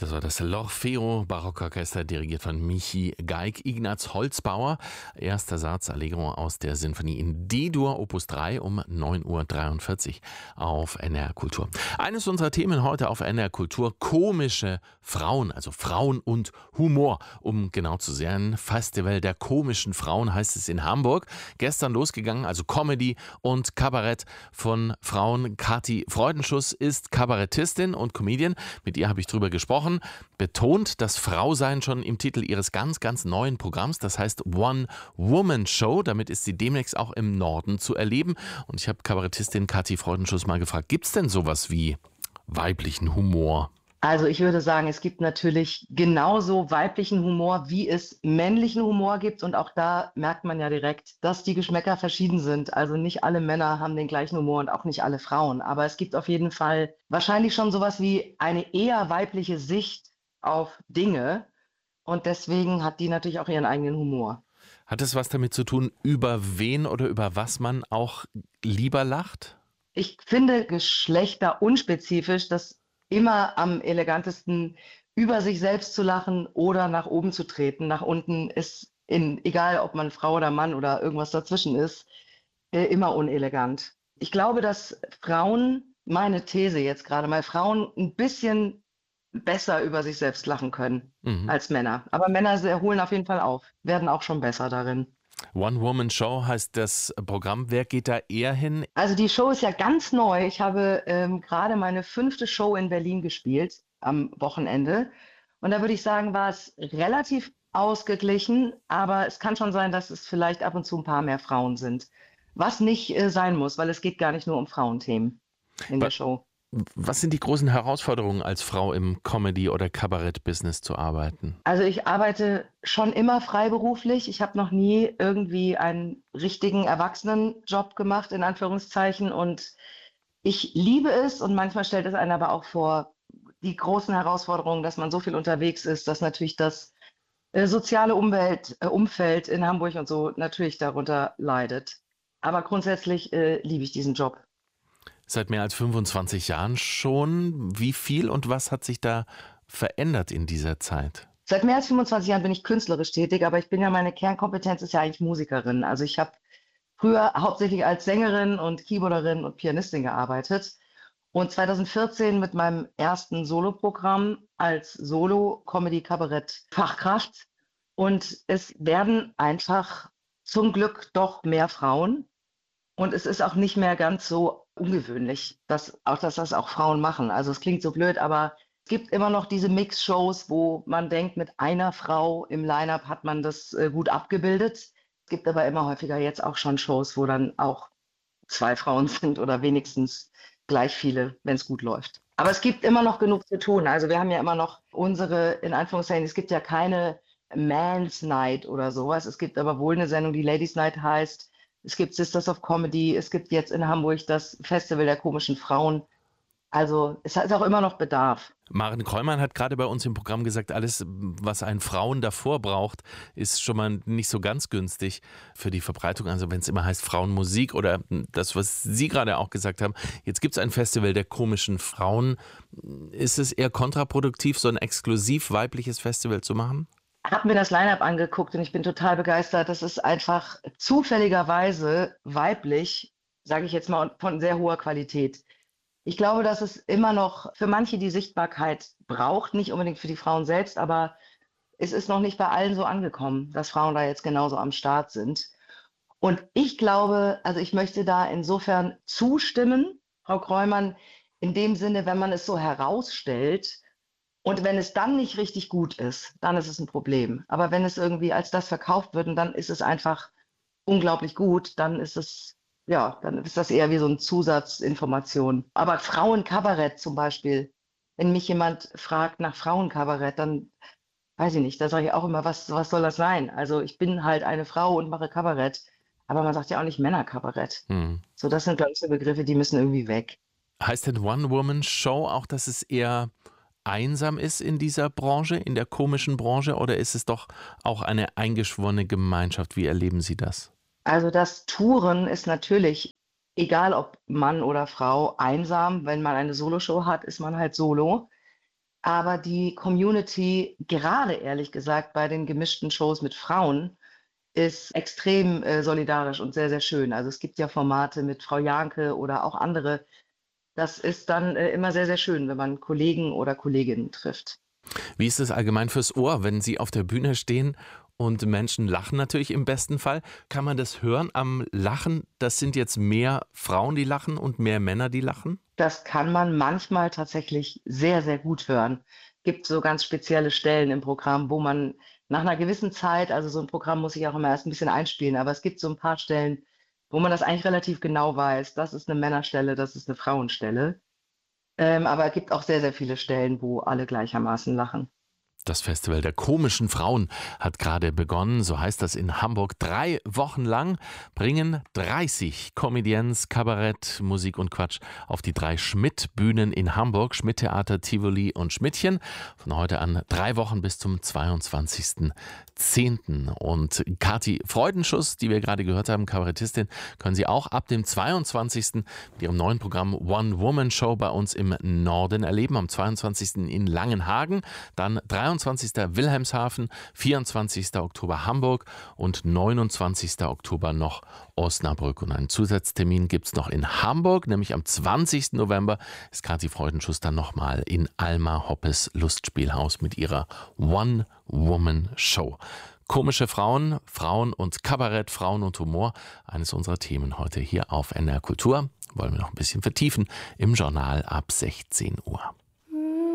Das war das L'Orfeo Barockorchester, dirigiert von Michi Geig. Ignaz Holzbauer, erster Satz Allegro aus der Sinfonie in D-Dur, Opus 3 um 9:43 Uhr auf NR Kultur. Eines unserer Themen heute auf NR Kultur: komische Frauen, also Frauen und Humor. Um genau zu sein, Festival der komischen Frauen heißt es in Hamburg. Gestern losgegangen, also Comedy und Kabarett von Frauen. Kathi Freudenschuss ist Kabarettistin und Comedian. Mit ihr habe ich drüber gesprochen. Betont das Frausein schon im Titel ihres ganz, ganz neuen Programms. Das heißt One-Woman-Show. Damit ist sie demnächst auch im Norden zu erleben. Und ich habe Kabarettistin Kathi Freudenschuss mal gefragt, gibt es denn sowas wie weiblichen Humor? Also ich würde sagen, es gibt natürlich genauso weiblichen Humor, wie es männlichen Humor gibt. Und auch da merkt man ja direkt, dass die Geschmäcker verschieden sind. Also nicht alle Männer haben den gleichen Humor und auch nicht alle Frauen. Aber es gibt auf jeden Fall wahrscheinlich schon sowas wie eine eher weibliche Sicht auf Dinge. Und deswegen hat die natürlich auch ihren eigenen Humor. Hat es was damit zu tun, über wen oder über was man auch lieber lacht? Ich finde Geschlechter unspezifisch, das immer am elegantesten über sich selbst zu lachen oder nach oben zu treten. Nach unten ist, egal ob man Frau oder Mann oder irgendwas dazwischen ist, immer unelegant. Ich glaube, dass Frauen, meine These jetzt gerade mal, Frauen ein bisschen besser über sich selbst lachen können Mhm. als Männer. Aber Männer holen auf jeden Fall auf, werden auch schon besser darin. One-Woman-Show heißt das Programm. Wer geht da eher hin? Also die Show ist ja ganz neu. Ich habe gerade meine 5. Show in Berlin gespielt am Wochenende. Und da würde ich sagen, war es relativ ausgeglichen, aber es kann schon sein, dass es vielleicht ab und zu ein paar mehr Frauen sind. Was nicht sein muss, weil es geht gar nicht nur um Frauenthemen in der Wa- Show. Was sind die großen Herausforderungen, als Frau im Comedy- oder Kabarett-Business zu arbeiten? Also ich arbeite schon immer freiberuflich. Ich habe noch nie irgendwie einen richtigen Erwachsenenjob gemacht, in Anführungszeichen. Und ich liebe es und manchmal stellt es einen aber auch vor die großen Herausforderungen, dass man so viel unterwegs ist, dass natürlich das soziale Umfeld in Hamburg und so natürlich darunter leidet. Aber grundsätzlich liebe ich diesen Job. Seit mehr als 25 Jahren schon. Wie viel und was hat sich da verändert in dieser Zeit? Seit mehr als 25 Jahren bin ich künstlerisch tätig, aber ich bin ja, meine Kernkompetenz ist ja eigentlich Musikerin. Also ich habe früher hauptsächlich als Sängerin und Keyboarderin und Pianistin gearbeitet und 2014 mit meinem ersten Soloprogramm als Solo-Comedy-Kabarett-Fachkraft. Und es werden einfach zum Glück doch mehr Frauen. Und es ist auch nicht mehr ganz so ungewöhnlich, dass das auch Frauen machen. Also es klingt so blöd, aber es gibt immer noch diese Mix-Shows, wo man denkt, mit einer Frau im Line-Up hat man das gut abgebildet. Es gibt aber immer häufiger jetzt auch schon Shows, wo dann auch 2 Frauen sind oder wenigstens gleich viele, wenn es gut läuft. Aber es gibt immer noch genug zu tun. Also wir haben ja immer noch unsere, in Anführungszeichen, es gibt ja keine Man's Night oder sowas. Es gibt aber wohl eine Sendung, die Ladies Night heißt. Es gibt Sisters of Comedy. Es gibt jetzt in Hamburg das Festival der komischen Frauen. Also es hat auch immer noch Bedarf. Maren Kräumann hat gerade bei uns im Programm gesagt, alles, was ein Frauen davor braucht, ist schon mal nicht so ganz günstig für die Verbreitung. Also wenn es immer heißt Frauenmusik oder das, was Sie gerade auch gesagt haben, jetzt gibt es ein Festival der komischen Frauen. Ist es eher kontraproduktiv, so ein exklusiv weibliches Festival zu machen? Habe mir das Line-Up angeguckt und ich bin total begeistert. Das ist einfach zufälligerweise weiblich, sage ich jetzt mal, und von sehr hoher Qualität. Ich glaube, dass es immer noch für manche die Sichtbarkeit braucht, nicht unbedingt für die Frauen selbst, aber es ist noch nicht bei allen so angekommen, dass Frauen da jetzt genauso am Start sind. Und ich glaube, also ich möchte da insofern zustimmen, Frau Kreumann, in dem Sinne, wenn man es so herausstellt und wenn es dann nicht richtig gut ist, dann ist es ein Problem. Aber wenn es irgendwie als das verkauft wird und dann ist es einfach unglaublich gut, dann ist es, ja, dann ist das eher wie so eine Zusatzinformation. Aber Frauenkabarett zum Beispiel, wenn mich jemand fragt nach Frauenkabarett, dann weiß ich nicht, da sage ich auch immer, was soll das sein? Also ich bin halt eine Frau und mache Kabarett, aber man sagt ja auch nicht Männerkabarett. Hm. So, das sind, glaube ich, so Begriffe, die müssen irgendwie weg. Heißt denn One-Woman-Show auch, dass es eher einsam ist in dieser Branche, in der komischen Branche, oder ist es doch auch eine eingeschworene Gemeinschaft? Wie erleben Sie das? Also das Touren ist natürlich, egal ob Mann oder Frau, einsam. Wenn man eine Soloshow hat, ist man halt solo. Aber die Community, gerade ehrlich gesagt bei den gemischten Shows mit Frauen, ist extrem solidarisch und sehr, sehr schön. Also es gibt ja Formate mit Frau Janke oder auch andere. Das ist dann immer sehr, sehr schön, wenn man Kollegen oder Kolleginnen trifft. Wie ist es allgemein fürs Ohr, wenn Sie auf der Bühne stehen und Menschen lachen natürlich im besten Fall? Kann man das hören am Lachen? Das sind jetzt mehr Frauen, die lachen und mehr Männer, die lachen? Das kann man manchmal tatsächlich sehr, sehr gut hören. Gibt so ganz spezielle Stellen im Programm, wo man nach einer gewissen Zeit, also so ein Programm muss ich auch immer erst ein bisschen einspielen, aber es gibt so ein paar Stellen, wo man das eigentlich relativ genau weiß. Das ist eine Männerstelle, das ist eine Frauenstelle. Aber es gibt auch sehr, sehr viele Stellen, wo alle gleichermaßen lachen. Das Festival der komischen Frauen hat gerade begonnen, so heißt das in Hamburg. 3 Wochen lang bringen 30 Comedians, Kabarett, Musik und Quatsch auf die 3 Schmidt-Bühnen in Hamburg, Schmidt-Theater, Tivoli und Schmidtchen. Von heute an 3 Wochen bis zum 22.10. Und Kathi Freudenschuss, die wir gerade gehört haben, Kabarettistin, können Sie auch ab dem 22. mit ihrem neuen Programm One-Woman-Show bei uns im Norden erleben. Am 22. in Langenhagen, dann 23. Wilhelmshaven, 24. Oktober Hamburg und 29. Oktober noch Osnabrück. Und einen Zusatztermin gibt es noch in Hamburg, nämlich am 20. November ist Kathi Freudenschuss dann nochmal in Alma Hoppes Lustspielhaus mit ihrer One-Woman-Show. Komische Frauen, Frauen und Kabarett, Frauen und Humor, eines unserer Themen heute hier auf NR Kultur. Wollen wir noch ein bisschen vertiefen im Journal ab 16 Uhr.